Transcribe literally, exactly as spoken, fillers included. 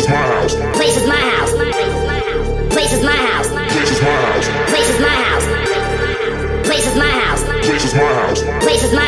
is my house. Place is my house. Place is my house. Place is my house. Place is my house. Place is my house. Place is my house. Place is my